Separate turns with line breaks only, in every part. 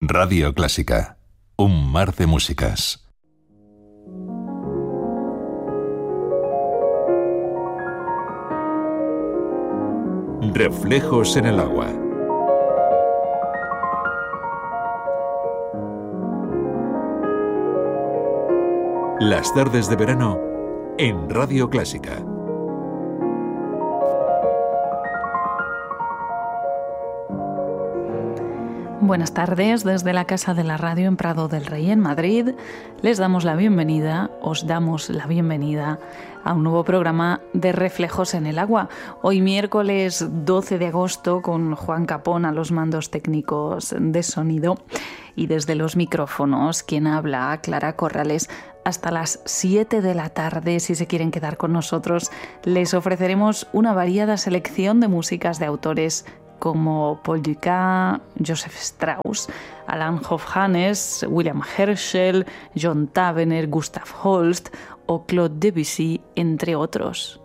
Radio Clásica, un mar de músicas. Reflejos en el agua. Las tardes de verano en Radio Clásica.
Buenas tardes desde la Casa de la Radio en Prado del Rey, en Madrid. Les damos la bienvenida, os damos la bienvenida a un nuevo programa de Reflejos en el Agua. Hoy miércoles 12 de agosto con Juan Capón a los mandos técnicos de sonido y desde los micrófonos quien habla, Clara Corrales. Hasta las 7 de la tarde, si se quieren quedar con nosotros, les ofreceremos una variada selección de músicas de autores como Paul Dukas, Joseph Strauss, Alan Hofhannes, William Herschel, John Tavener, Gustav Holst o Claude Debussy, entre otros.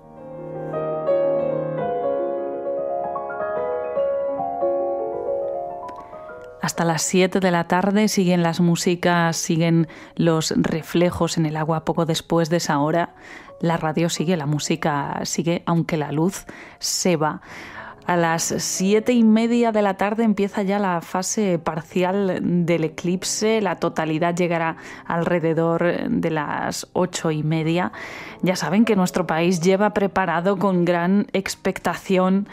Hasta las 7 de la tarde siguen las músicas, siguen los reflejos en el agua. Poco después de esa hora, la radio sigue, la música sigue, aunque la luz se va. A las 7:30 de la tarde empieza ya la fase parcial del eclipse. La totalidad llegará alrededor de las 8:30. Ya saben que nuestro país lleva preparado con gran expectación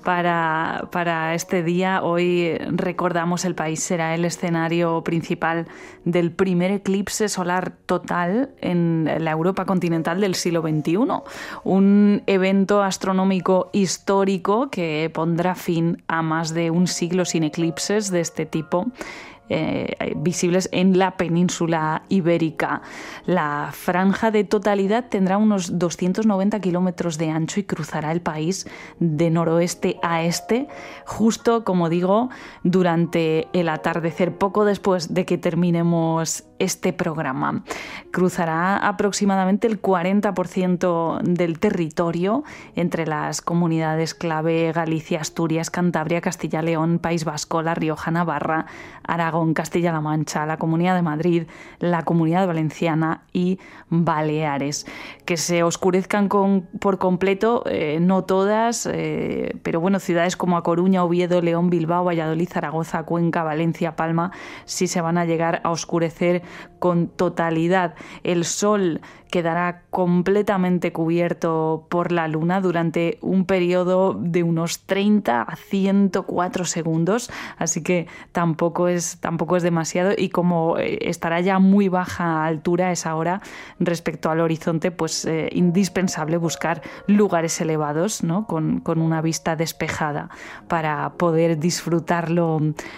para este día. Hoy recordamos, el país será el escenario principal del primer eclipse solar total en la Europa continental del siglo XXI. Un evento astronómico histórico que pondrá fin a más de un siglo sin eclipses de este tipo visibles en la península ibérica. La franja de totalidad tendrá unos 290 kilómetros de ancho y cruzará el país de noroeste a este, justo, como digo, durante el atardecer, poco después de que terminemos este programa. Cruzará aproximadamente el 40% del territorio entre las comunidades clave Galicia, Asturias, Cantabria, Castilla-León, País Vasco, La Rioja, Navarra, Aragón, Castilla-La Mancha, la Comunidad de Madrid, la Comunidad Valenciana y Baleares. Que se oscurezcan por completo, no todas, pero bueno, ciudades como A Coruña, Oviedo, León, Bilbao, Valladolid, Zaragoza, Cuenca, Valencia, Palma, sí se van a llegar a oscurecer con totalidad. El sol quedará completamente cubierto por la luna durante un periodo de unos 30 a 104 segundos, así que tampoco es demasiado, y como estará ya a muy baja altura a esa hora respecto al horizonte, pues indispensable buscar lugares elevados, ¿no? con una vista despejada para poder disfrutarlo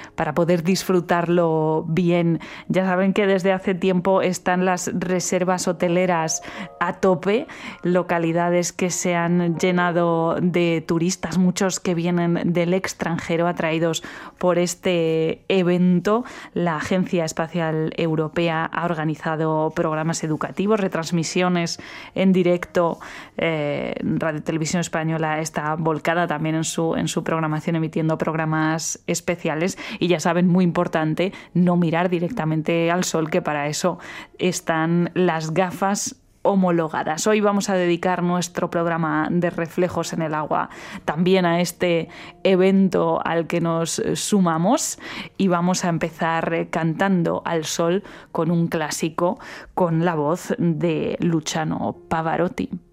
bien. Ya saben que desde hace tiempo están las reservas hoteleras a tope, localidades que se han llenado de turistas, muchos que vienen del extranjero atraídos por este evento. La Agencia Espacial Europea ha organizado programas educativos, retransmisiones en directo. Radio Televisión Española está volcada también en su programación, emitiendo programas especiales. Y ya saben, muy importante, no mirar directamente al sol, que para eso están las gafas homologadas. Hoy vamos a dedicar nuestro programa de Reflejos en el Agua también a este evento al que nos sumamos, y vamos a empezar cantando al sol con un clásico, con la voz de Luciano Pavarotti.